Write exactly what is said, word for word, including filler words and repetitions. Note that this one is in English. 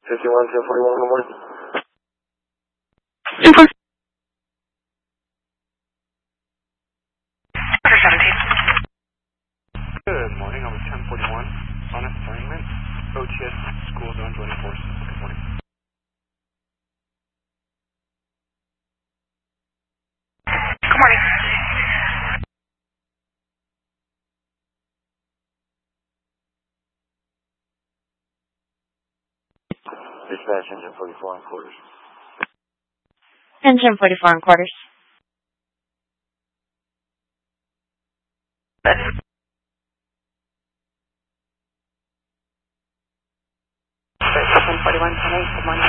fifty-one, ten forty-one, good morning. Super. Good morning, I was ten forty-one on assignment, O T S School Zone Joining Forces. Good morning. Good morning. Dispatch, engine forty-four and quarters. Engine forty-four and quarters. ten forty-one, ten eight, good morning.